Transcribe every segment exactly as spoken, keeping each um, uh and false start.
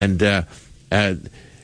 And uh, uh,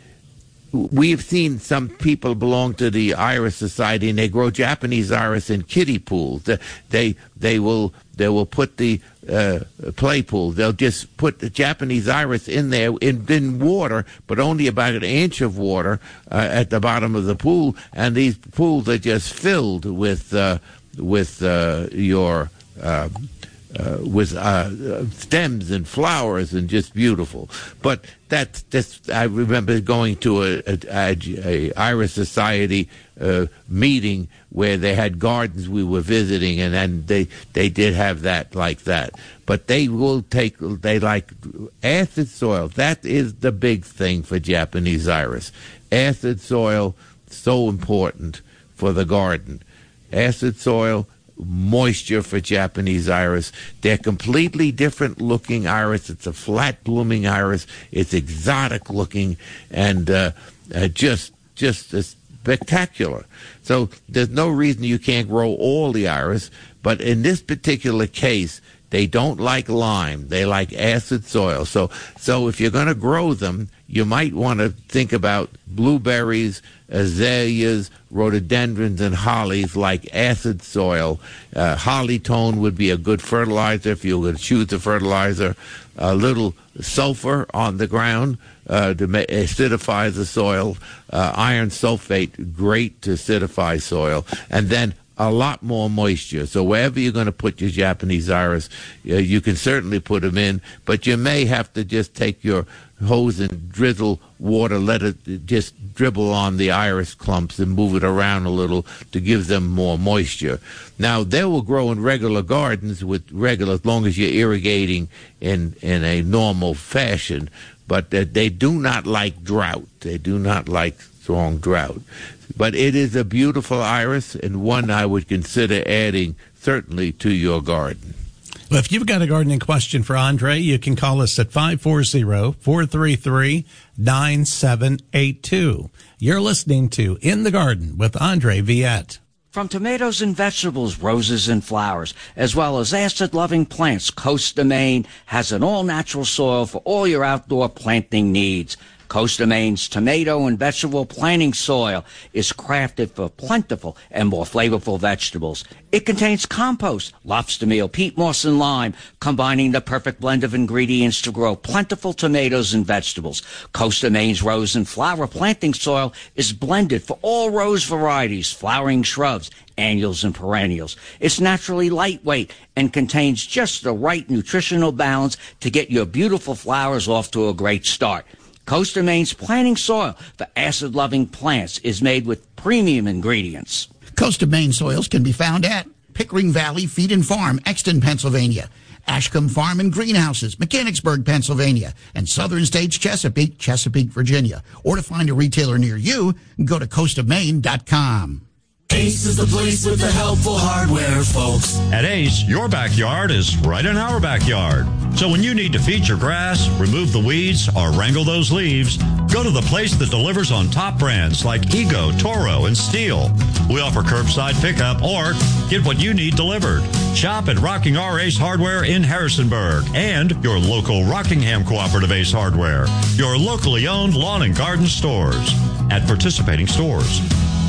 we've seen some people belong to the Iris Society, and they grow Japanese iris in kiddie pools. They they, they will they will put the uh, play pool. They'll just put the Japanese iris in there in, in water, but only about an inch of water uh, at the bottom of the pool, and these pools are just filled with uh, with uh, your. Uh, Uh, with uh, stems and flowers and just beautiful. But that's, that's I remember going to a, a, a, a Iris Society uh, meeting where they had gardens we were visiting, and then they, they did have that like that. But they will take, they like acid soil. That is the big thing for Japanese iris. Acid soil, so important for the garden. Acid soil, moisture for Japanese iris. They're completely different looking iris. It's a flat blooming iris. It's exotic looking and uh, uh, just just uh, spectacular. So there's no reason you can't grow all the iris, but in this particular case, they don't like lime. They like acid soil. So so if you're going to grow them, you might want to think about blueberries, azaleas, rhododendrons, and hollies like acid soil. Uh, holly tone would be a good fertilizer if you were to choose a fertilizer. A little sulfur on the ground uh, to ma- acidify the soil. Uh, iron sulfate, great to acidify soil. And then a lot more moisture. So wherever you're going to put your Japanese iris, uh, you can certainly put them in, but you may have to just take your hose and drizzle water, let it just dribble on the iris clumps and move it around a little to give them more moisture. Now, they will grow in regular gardens with regular, as long as you're irrigating in, in a normal fashion, but uh, they do not like drought. They do not like strong drought. But it is a beautiful iris and one I would consider adding certainly to your garden. Well, if you've got a gardening question for Andre, you can call us at five four zero, four three three, nine seven eight two. You're listening to In the Garden with Andre Viette. From tomatoes and vegetables, roses and flowers, as well as acid-loving plants, Costa Maine has an all-natural soil for all your outdoor planting needs. Costa Maine's tomato and vegetable planting soil is crafted for plentiful and more flavorful vegetables. It contains compost, lobster meal, peat moss, and lime, combining the perfect blend of ingredients to grow plentiful tomatoes and vegetables. Costa Maine's rose and flower planting soil is blended for all rose varieties, flowering shrubs, annuals, and perennials. It's naturally lightweight and contains just the right nutritional balance to get your beautiful flowers off to a great start. Costa Maine's planting soil for acid-loving plants is made with premium ingredients. Costa Maine soils can be found at Pickering Valley Feed and Farm, Exton, Pennsylvania, Ashcombe Farm and Greenhouses, Mechanicsburg, Pennsylvania, and Southern States Chesapeake, Chesapeake, Virginia. Or to find a retailer near you, go to costa maine dot com. Ace is the place with the helpful hardware, folks. At Ace, your backyard is right in our backyard. So when you need to feed your grass, remove the weeds, or wrangle those leaves, go to the place that delivers on top brands like Ego, Toro, and Steel. We offer curbside pickup or get what you need delivered. Shop at Rocking R Ace Hardware in Harrisonburg and your local Rockingham Cooperative Ace Hardware, your locally owned lawn and garden stores at participating stores.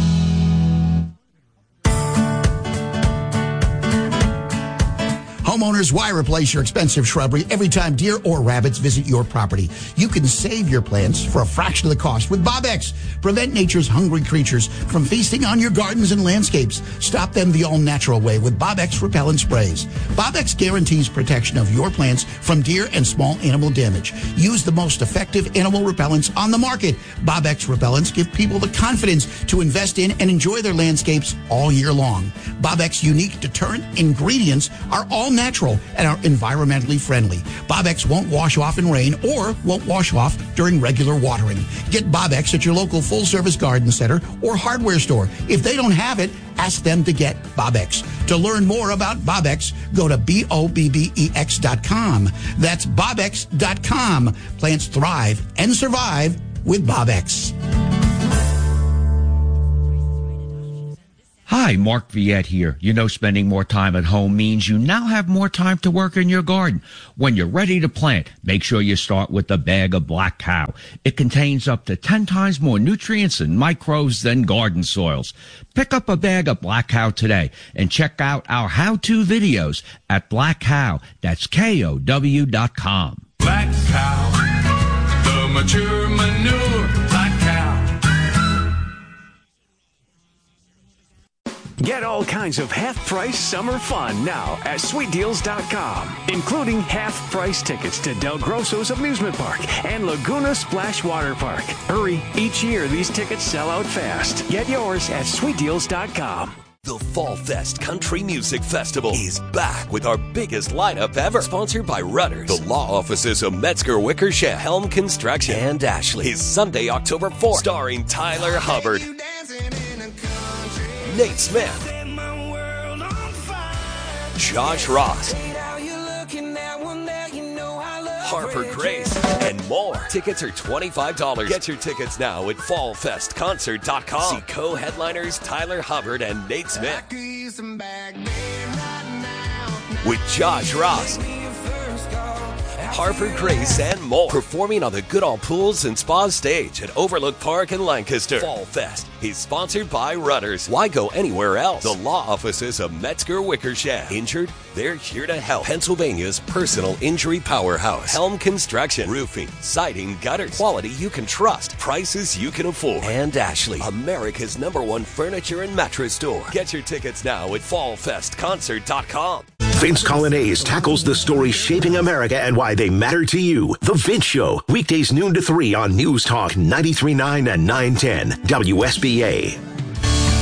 Homeowners, why replace your expensive shrubbery every time deer or rabbits visit your property? You can save your plants for a fraction of the cost with Bob-X. Prevent nature's hungry creatures from feasting on your gardens and landscapes. Stop them the all-natural way with Bob-X repellent sprays. Bob-X guarantees protection of your plants from deer and small animal damage. Use the most effective animal repellents on the market. Bob-X repellents give people the confidence to invest in and enjoy their landscapes all year long. Bob-X unique deterrent ingredients are all natural and are environmentally friendly. Bob-X won't wash off in rain or won't wash off during regular watering. Get Bob-X at your local full-service garden center or hardware store. If they don't have it, ask them to get Bob-X. To learn more about Bob-X, go to B O B B E X dot com. That's Bob X dot com. Plants thrive and survive with Bob-X. Hi, Mark Viette here. You know, spending more time at home means you now have more time to work in your garden. When you're ready to plant, make sure you start with the bag of Black Cow. It contains up to ten times more nutrients and microbes than garden soils. Pick up a bag of Black Cow today and check out our how-to videos at Black Cow. That's K O W dot com. Black Cow, the mature manure. Black Cow. Get all kinds of half-price summer fun now at sweet deals dot com, including half-price tickets to Del Grosso's Amusement Park and Laguna Splash Water Park. Hurry, each year these tickets sell out fast. Get yours at sweet deals dot com. The Fall Fest Country Music Festival is back with our biggest lineup ever. Sponsored by Rudders, the law offices of Metzger Wickersham, Helm Construction, and Ashley. Is Sunday, October fourth, starring Tyler Hubbard, Nate Smith, Josh Ross, Harper Grace, and more. Tickets are twenty-five dollars. Get your tickets now at fall fest concert dot com. See co-headliners Tyler Hubbard and Nate Smith with Josh Ross, Harper Grace, and more. Performing on the Goodall Pools and Spa stage at Overlook Park in Lancaster. Fall Fest is sponsored by Rudders. Why go anywhere else? The law offices of Metzger Wickersham. Injured? They're here to help. Pennsylvania's personal injury powerhouse. Helm Construction. Roofing, siding, gutters. Quality you can trust. Prices you can afford. And Ashley, America's number one furniture and mattress store. Get your tickets now at fall fest concert dot com. Vince Colonnese tackles the stories shaping America and why they matter to you. The Vince Show, weekdays noon to three on News Talk ninety-three point nine and nine ten W S B A.